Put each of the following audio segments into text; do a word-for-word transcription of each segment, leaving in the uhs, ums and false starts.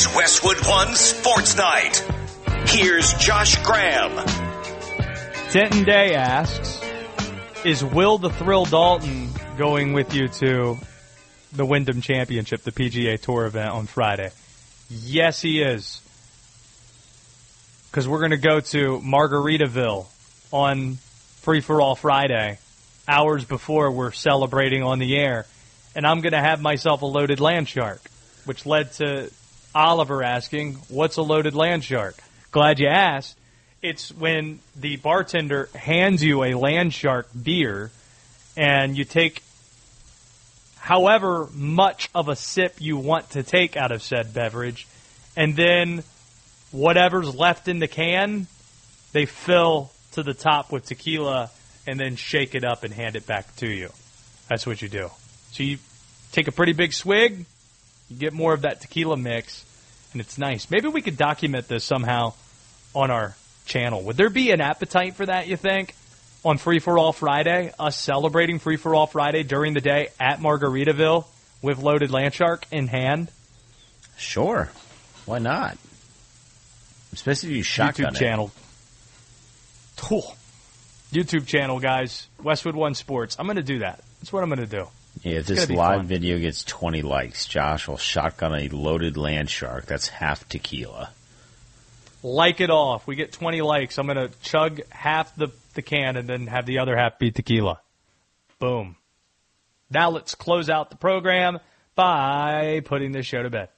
Westwood One Sports Night. Here's Josh Graham. Denton Day asks, is Will the Thrill Dalton going with you to the Wyndham Championship, the P G A Tour event on Friday? Yes, he is. Because we're going to go to Margaritaville on Free For All Friday, hours before we're celebrating on the air. And I'm going to have myself a loaded land shark, which led to Oliver asking, what's a loaded land shark? Glad you asked. It's when the bartender hands you a land shark beer and you take however much of a sip you want to take out of said beverage, and then whatever's left in the can, they fill to the top with tequila and then shake it up and hand it back to you. That's what you do. So you take a pretty big swig, you get more of that tequila mix, and it's nice. Maybe we could document this somehow on our channel. Would there be an appetite for that, you think, on Free For All Friday? Us celebrating Free For All Friday during the day at Margaritaville with loaded land shark in hand? Sure. Why not? Especially if you shotgun YouTube channel. Cool. YouTube channel, guys. Westwood One Sports. I'm going to do that. That's what I'm going to do. Yeah, if it's this live video gets twenty likes, Josh will shotgun a loaded land shark that's half tequila. Like it all. If we get twenty likes, I'm going to chug half the, the can and then have the other half be tequila. Boom. Now let's close out the program by putting this show to bed.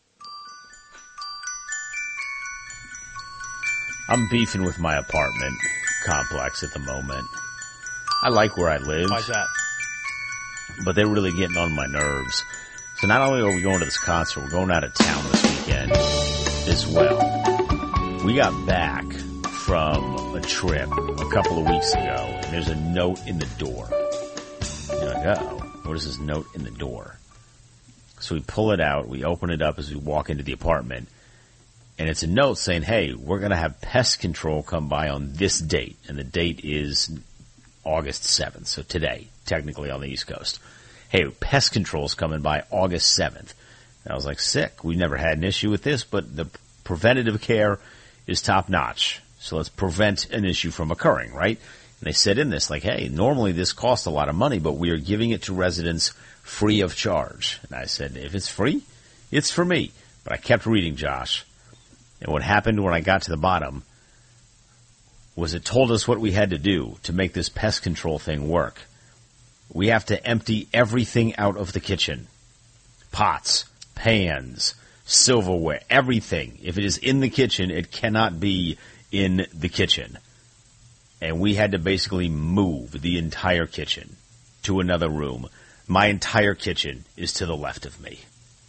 I'm beefing with my apartment complex at the moment. I like where I live. Why's that? But they're really getting on my nerves. So not only are we going to this concert, we're going out of town this weekend as well. We got back from a trip a couple of weeks ago, and there's a note in the door. You're like, uh-oh, what is this note in the door? So we pull it out, we open it up as we walk into the apartment, and it's a note saying, hey, we're going to have pest control come by on this date, and the date is August seventh, so today, technically on the East Coast. Hey, pest control's coming by August seventh. And I was like, sick. We've never had an issue with this, but the preventative care is top-notch. So let's prevent an issue from occurring, right? And they said in this, like, hey, normally this costs a lot of money, but we are giving it to residents free of charge. And I said, if it's free, it's for me. But I kept reading, Josh. And what happened when I got to the bottom was it told us what we had to do to make this pest control thing work. We have to empty everything out of the kitchen. Pots, pans, silverware, everything. If it is in the kitchen, it cannot be in the kitchen. And we had to basically move the entire kitchen to another room. My entire kitchen is to the left of me.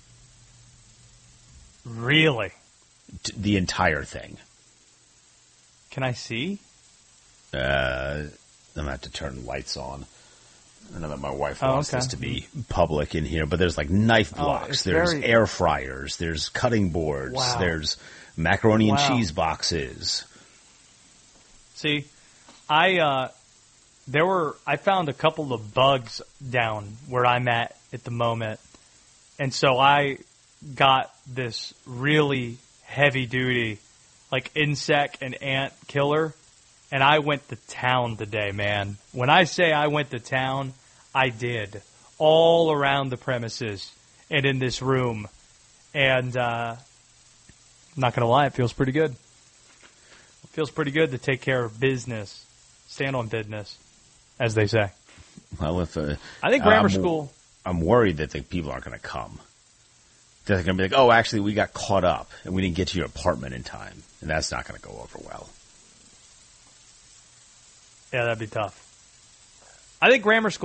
Really? T- the entire thing. Can I see? Uh, I'm going to have to turn lights on. I know that my wife oh, wants okay. this to be public in here, but there's like knife blocks, oh, there's very... air fryers, there's cutting boards, wow. there's macaroni and wow. cheese boxes. See, I uh, there were I found a couple of bugs down where I'm at at the moment, and so I got this really heavy duty, like insect and ant killer. And I went to town today, man. When I say I went to town, I did. All around the premises and in this room. And uh, I'm not going to lie, it feels pretty good. It feels pretty good to take care of business. Stand on business, as they say. Well, if uh, I think grammar I'm, school... I'm worried that the people aren't going to come. They're going to be like, oh, actually, we got caught up and we didn't get to your apartment in time. And that's not going to go over well. Yeah, that'd be tough. I think grammar school